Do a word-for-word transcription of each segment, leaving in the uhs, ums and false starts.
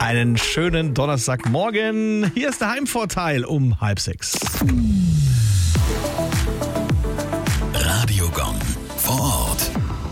Einen schönen Donnerstagmorgen. Hier ist der Heimvorteil um halb sechs. Radio Gong vor Ort.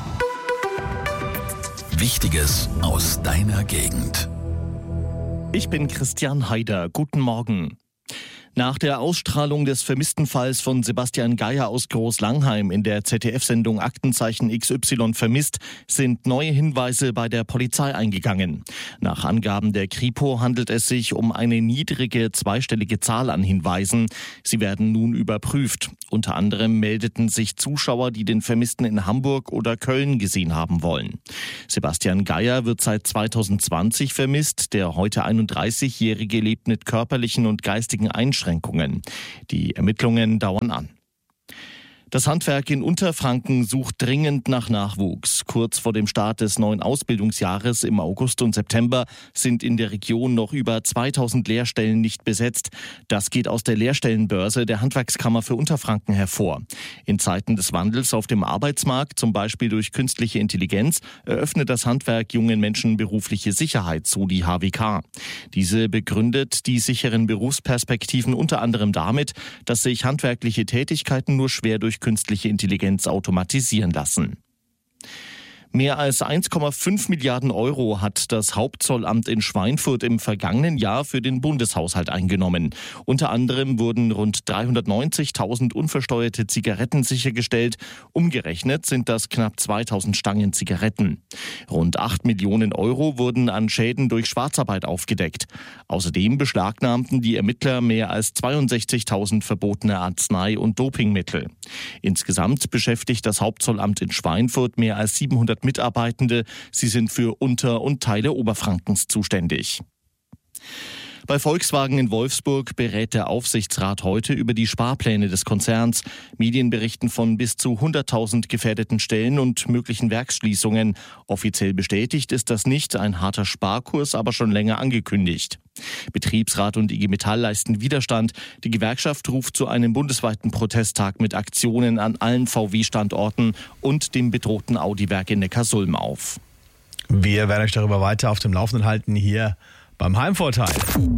Wichtiges aus deiner Gegend. Ich bin Christian Haider. Guten Morgen. Nach der Ausstrahlung des vermissten Falls von Sebastian Geier aus Großlangheim in der Z D F-Sendung Aktenzeichen X Y vermisst, sind neue Hinweise bei der Polizei eingegangen. Nach Angaben der Kripo handelt es sich um eine niedrige zweistellige Zahl an Hinweisen. Sie werden nun überprüft. Unter anderem meldeten sich Zuschauer, die den Vermissten in Hamburg oder Köln gesehen haben wollen. Sebastian Geier wird seit zweitausendzwanzig vermisst. Der heute einunddreißigjährige lebt mit körperlichen und geistigen Einschränkungen. Die Ermittlungen dauern an. Das Handwerk in Unterfranken sucht dringend nach Nachwuchs. Kurz vor dem Start des neuen Ausbildungsjahres im August und September sind in der Region noch über zweitausend Lehrstellen nicht besetzt. Das geht aus der Lehrstellenbörse der Handwerkskammer für Unterfranken hervor. In Zeiten des Wandels auf dem Arbeitsmarkt, zum Beispiel durch künstliche Intelligenz, eröffnet das Handwerk jungen Menschen berufliche Sicherheit, so die H W K. Diese begründet die sicheren Berufsperspektiven unter anderem damit, dass sich handwerkliche Tätigkeiten nur schwer durch künstliche Intelligenz automatisieren lassen. Mehr als eins Komma fünf Milliarden Euro hat das Hauptzollamt in Schweinfurt im vergangenen Jahr für den Bundeshaushalt eingenommen. Unter anderem wurden rund dreihundertneunzigtausend unversteuerte Zigaretten sichergestellt. Umgerechnet sind das knapp zweitausend Stangen Zigaretten. Rund acht Millionen Euro wurden an Schäden durch Schwarzarbeit aufgedeckt. Außerdem beschlagnahmten die Ermittler mehr als zweiundsechzigtausend verbotene Arznei- und Dopingmittel. Insgesamt beschäftigt das Hauptzollamt in Schweinfurt mehr als siebenhundert Mitarbeitende. Sie sind für Unter- und Teile Oberfrankens zuständig. Bei Volkswagen in Wolfsburg berät der Aufsichtsrat heute über die Sparpläne des Konzerns. Medien berichten von bis zu hunderttausend gefährdeten Stellen und möglichen Werksschließungen. Offiziell bestätigt ist das nicht, ein harter Sparkurs aber schon länger angekündigt. Betriebsrat und I G Metall leisten Widerstand. Die Gewerkschaft ruft zu einem bundesweiten Protesttag mit Aktionen an allen V W-Standorten und dem bedrohten Audi-Werk in Neckarsulm auf. Wir werden euch darüber weiter auf dem Laufenden halten hier beim Heimvorteil.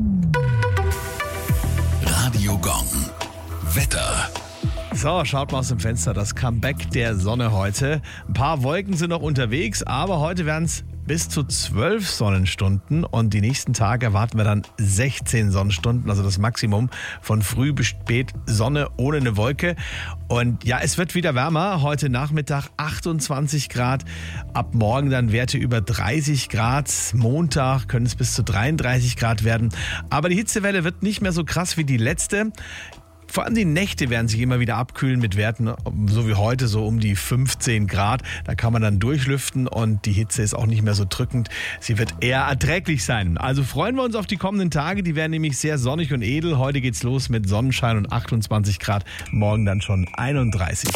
Radio Gong. Wetter. So, schaut mal aus dem Fenster, das Comeback der Sonne heute. Ein paar Wolken sind noch unterwegs, aber heute werden es bis zu zwölf Sonnenstunden und die nächsten Tage erwarten wir dann sechzehn Sonnenstunden, also das Maximum von früh bis spät, Sonne ohne eine Wolke. Und ja, es wird wieder wärmer. Heute Nachmittag achtundzwanzig Grad, ab morgen dann Werte über dreißig Grad. Montag können es bis zu dreiunddreißig Grad werden. Aber die Hitzewelle wird nicht mehr so krass wie die letzte. Vor allem die Nächte werden sich immer wieder abkühlen mit Werten, so wie heute, so um die fünfzehn Grad. Da kann man dann durchlüften und die Hitze ist auch nicht mehr so drückend. Sie wird eher erträglich sein. Also freuen wir uns auf die kommenden Tage. Die werden nämlich sehr sonnig und edel. Heute geht's los mit Sonnenschein und achtundzwanzig Grad. Morgen dann schon einunddreißig.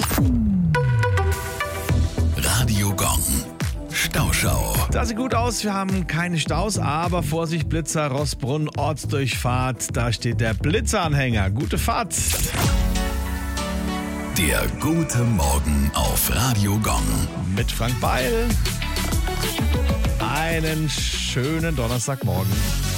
Radio Gong. Stauschau. Das sieht gut aus, wir haben keine Staus, aber Vorsicht, Blitzer, Rossbrunn, Ortsdurchfahrt, da steht der Blitzeranhänger. Gute Fahrt. Der gute Morgen auf Radio Gong. Mit Frank Beil. Einen schönen Donnerstagmorgen.